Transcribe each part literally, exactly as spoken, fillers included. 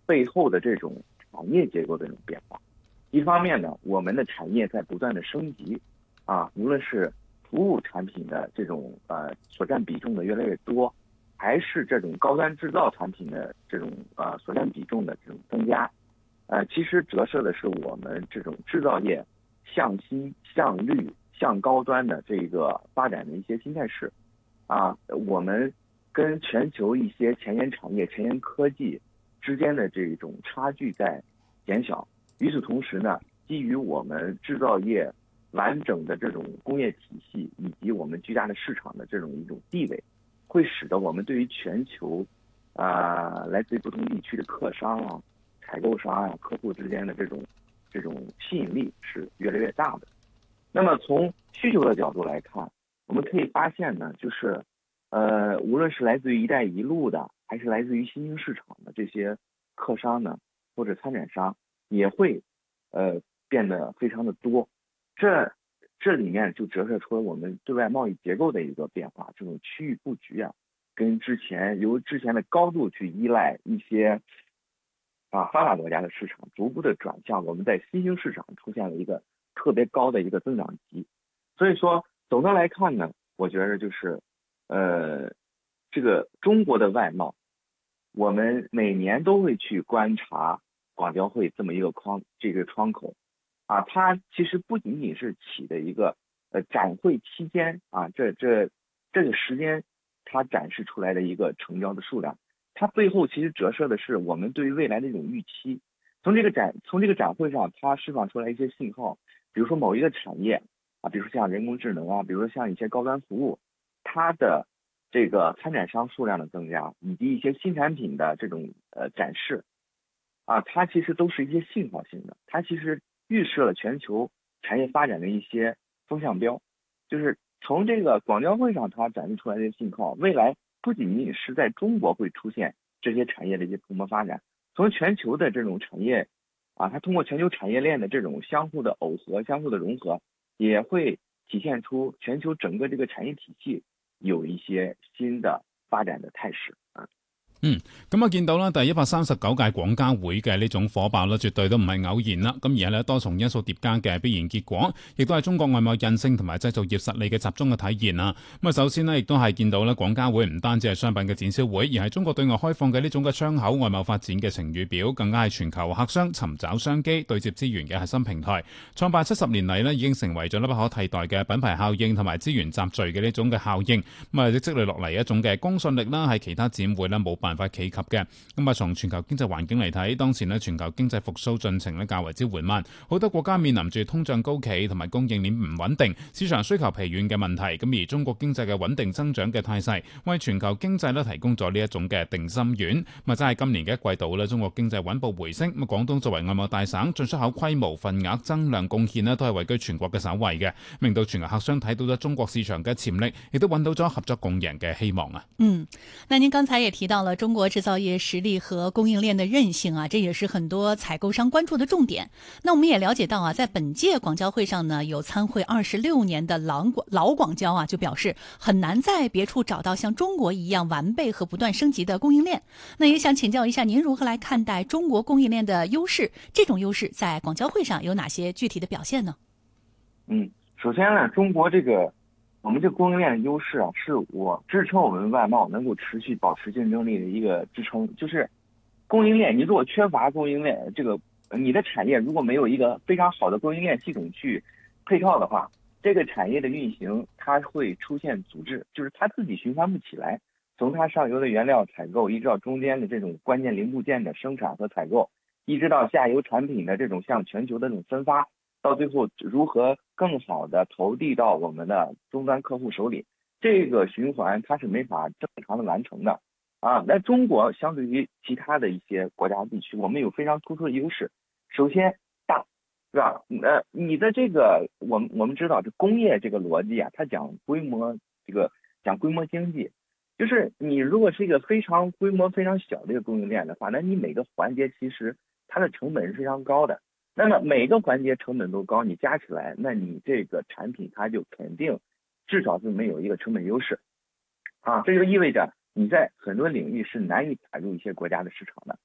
背后的这种产业结构的这种变化。一方面呢，我们的产业在不断的升级，啊，无论是服务产品的这种呃所占比重的越来越多，还是这种高端制造产品的这种呃所占比重的这种增加，呃，其实折射的是我们这种制造业向新、向绿、向高端的这个发展的一些新态势。啊，我们跟全球一些前沿产业、前沿科技之间的这种差距在减小。与此同时呢，基于我们制造业完整的这种工业体系以及我们巨大的市场的这种一种地位，会使得我们对于全球啊、呃、来自于不同地区的客商啊、采购商啊、客户之间的这种这种吸引力是越来越大的。那么从需求的角度来看，我们可以发现呢，就是呃，无论是来自于“一带一路”的，还是来自于新兴市场的这些客商呢，或者参展商，也会呃变得非常的多。这这里面就折射出了我们对外贸易结构的一个变化，这种区域布局啊，跟之前由之前的高度去依赖一些啊发达国家的市场，逐步的转向我们在新兴市场出现了一个特别高的一个增长极。所以说，总的来看呢，我觉得就是，呃，这个中国的外贸，我们每年都会去观察广交会这么一个框这个窗口，啊，它其实不仅仅是起的一个呃展会期间啊，这这这个时间它展示出来的一个成交的数量，它背后其实折射的是我们对于未来的一种预期。从这个展从这个展会上，它释放出来一些信号，比如说某一个产业。啊，比如说像人工智能啊，比如说像一些高端服务，它的这个参展商数量的增加，以及一些新产品的这种呃展示，啊，它其实都是一些信号性的，它其实预示了全球产业发展的一些风向标。就是从这个广交会上它展示出来的信号，未来不仅仅是在中国会出现这些产业的一些蓬勃发展，从全球的这种产业啊，它通过全球产业链的这种相互的耦合、相互的融合。也会体现出全球整个这个产业体系有一些新的发展的态势啊。 嗯，咁啊見到啦，第一百三十九屆廣交會嘅呢種火爆咧，絕對都唔係偶然啦。咁而係咧多重因素疊加嘅必然結果，亦都係中國外貿韌性同埋製造業實力嘅集中嘅體現啊。咁啊，首先呢，亦都係見到咧廣交會唔單止係商品嘅展銷會，而係中國對外開放嘅呢種嘅窗口外貿發展嘅晴雨表，更加係全球客商尋找商機、對接資源嘅核心平台。創辦七十年嚟呢，已經成為咗不可替代嘅品牌效應同埋資源集聚嘅呢種嘅效應。咁啊，積累落嚟一種嘅公信力啦，係其他展會呢冇辦法企及嘅。咁啊，從全球經濟環境嚟睇，當前呢全球經濟復甦進程呢較為之緩慢，好多國家面臨住通脹高企同埋供應鏈唔穩定、市場需求疲軟嘅問題。咁而中國經濟嘅穩定增長嘅態勢，為全球經濟呢提供咗呢一種嘅定心丸。咁啊，真係今年嘅一季度呢，中國經濟穩步回升。咁廣東作為外貿大省，進出口規模、份額、增量貢獻呢都係位居全國嘅首位嘅，令到全球客商睇到咗中國市場嘅潛力，亦都揾到咗合作共贏嘅希望啊。 嗯，那您剛才也提到了中國製造業實力和供應鏈的韌性啊，這也是很多採購商關注的重點。那我們也了解到啊，在本屆廣交會上呢，有參會二十六年的老老廣交啊，就表示很難在別處找到像中國一樣完備和不斷升級的供應鏈。那也想請教一下，您如何來看待中國供應鏈的優勢？這種優勢在廣交會上有哪些具體的表現呢？ 嗯，首先呢，中國這個我們這個供應鏈的優勢啊，是我支撐我們外貿能夠持續保持競爭力的一個支撐。就是供應鏈，你如果缺乏供應鏈，這個你的產業如果沒有一個非常好的供應鏈系統去配套的話，這個產業的運行它會出現阻滯，就是它自己循環不起來。從它上游的原料採購，一直到中間的這種關鍵零部件的生產和採購，一直到下游產品的這種向全球的這種分發，到最後如何更好的投遞到我們的終端客戶手裡，這個循環它是沒法正常的完成的啊。那中國相對於其他的一些國家地區，我們有非常突出的優勢。首先大，是吧？呃，你的這個，我們我們知道這工業這個邏輯啊，它講規模，這個講規模經濟，就是你如果是一個非常規模非常小的一個供應鏈的話，那你每個環節其實它的成本是非常高的。那麼每個環節成本都高，你加起來，那你這個產品它就肯定至少是沒有一個成本優勢啊。這就意味着你在很多領域是難以打入一些國家的市場的。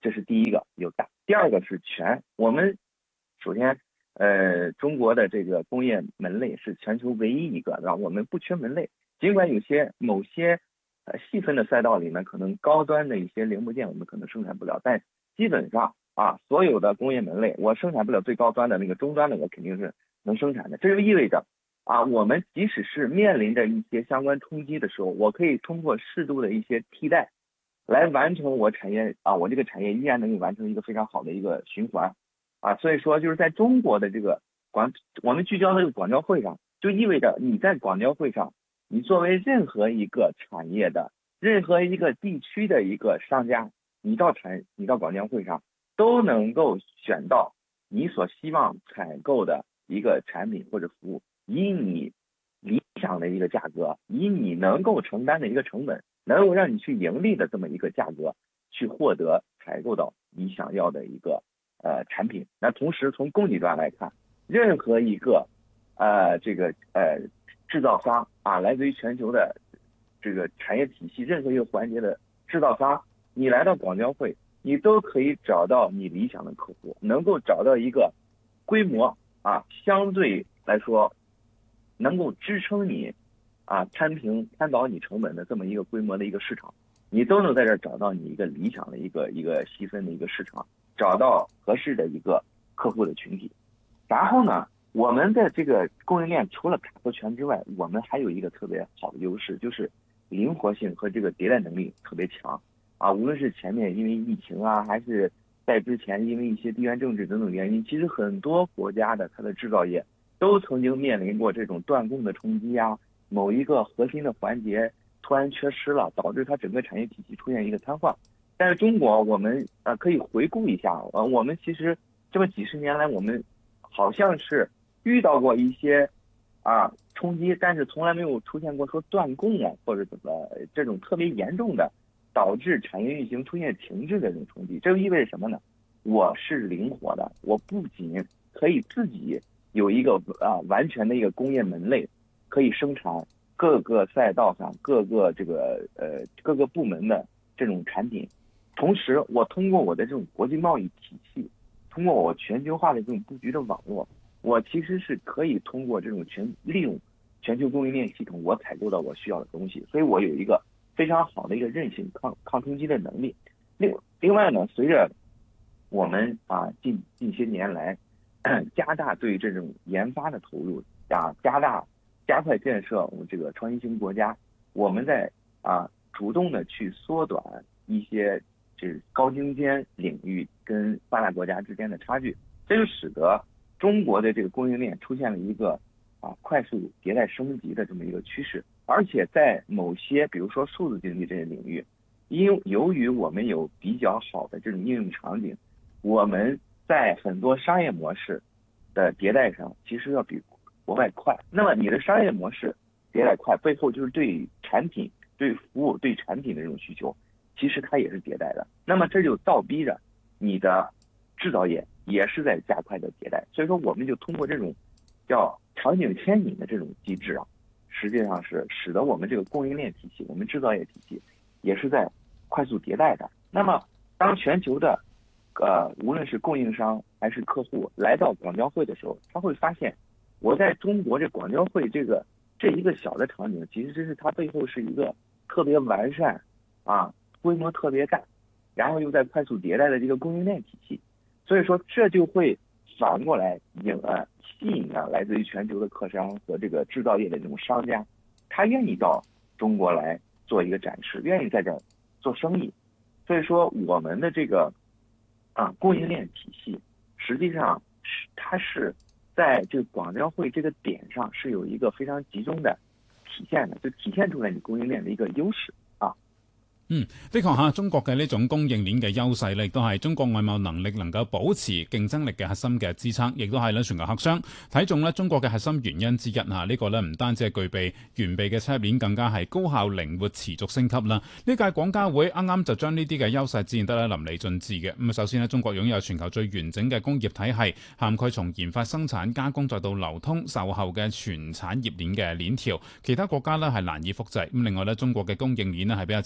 这是第一个有大。第二个是全，我们首先呃中国的这个工业门类是全球唯一一个，然后我们不缺门类，尽管有些某些呃细分的赛道里面可能高端的一些零部件我们可能生产不了，但基本上啊所有的工业门类我生产不了最高端的，那个终端的我肯定是能生产的。这就意味着啊我们即使是面临着一些相关冲击的时候，我可以通过适度的一些替代来完成我产业啊我这个产业依然能够完成一个非常好的一个循环啊。所以说就是在中国的这个广我们聚焦的这个广交会上，就意味着你在广交会上，你作为任何一个产业的任何一个地区的一个商家，你到产你到广交会上都能够选到你所希望采购的一个产品或者服务，以你理想的一个价格，以你能够承担的一个成本，能够让你去盈利的这么一个价格，去获得采购到你想要的一个呃产品。那同时从供给端来看，任何一个呃这个呃制造商啊，来自于全球的这个产业体系任何一个环节的制造商，你来到广交会，你都可以找到你理想的客户，能够找到一个规模啊相对来说能够支撑你啊摊平摊薄你成本的这么一个规模的一个市场，你都能在这儿找到你一个理想的一个一个细分的一个市场，找到合适的一个客户的群体。然后呢，我们的这个供应链除了卡核权之外，我们还有一个特别好的优势，就是灵活性和这个迭代能力特别强啊。无论是前面因为疫情啊，还是在之前因为一些地缘政治等等原因，其实很多国家的它的制造业都曾经面临过这种断供的冲击啊，某一个核心的环节突然缺失了，导致它整个产业体系出现一个瘫痪。但是中国我们呃可以回顾一下，呃我们其实这么几十年来，我们好像是遇到过一些啊冲击，但是从来没有出现过说断供啊或者怎么这种特别严重的导致产业运行出现停滞的这种冲击。这就意味着什么呢？我是灵活的，我不仅可以自己有一个啊完全的一个工业门类，可以生产各个赛道上各个这个呃各个部门的这种产品，同时我通过我的这种国际贸易体系，通过我全球化的这种布局的网络，我其实是可以通过这种全利用全球供应链系统，我采购到我需要的东西，所以我有一个非常好的一个韧性抗抗冲击的能力。另另外呢，随着我们啊近近些年来加大对这种研发的投入啊，加大加快建设我们这个创新型国家，我们在啊主动的去缩短一些这高精尖领域跟发达国家之间的差距，这就使得中国的这个供应链出现了一个啊快速迭代升级的这么一个趋势。而且在某些比如说数字经济这些领域，因由于我们有比较好的这种应用场景，我们在很多商业模式的迭代上其实要比国外快。那么你的商业模式迭代快，背后就是对产品对服务对产品的这种需求，其实它也是迭代的。那么这就倒逼着你的制造业也是在加快的迭代。所以说我们就通过这种叫场景牵引的这种机制啊，实际上是使得我们这个供应链体系，我们制造业体系也是在快速迭代的。那么当全球的呃无论是供应商还是客户来到广交会的时候，他会发现我在中国这广交会这个这一个小的场景，其实是它背后是一个特别完善啊规模特别大，然后又在快速迭代的这个供应链体系。所以说这就会反过来引呃吸引啊来自于全球的客商和这个制造业的这种商家，他愿意到中国来做一个展示，愿意在这儿做生意。所以说我们的这个啊供应链体系实际上是它是在这个广交会这个点上是有一个非常集中的體現嘅，就體現出嚟你供應鏈嘅一個優勢啊。 嗯，的確嚇，中國嘅呢種供應鏈嘅優勢咧，亦都係中國外貿能力能夠保持競爭力嘅核心嘅支撐，亦都係咧全球客商睇中咧中國嘅核心原因之一嚇。呢個咧唔單止係具備完備嘅產業鏈，更加係高效靈活持續升級啦。呢屆廣交會啱啱就將呢啲嘅優勢展現得咧淋漓盡致嘅。咁首先咧，中國擁有全球最完整嘅工業體系，涵蓋從研發、生產、加工再到流通、售後嘅全產業鏈嘅鏈條，其他國家咧係難以複製。咁另外咧，中國嘅供應鏈咧係比較之靈活啦。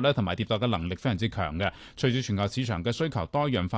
咧同埋迭代嘅能力非常之強嘅。隨住全球市場嘅需求多樣化。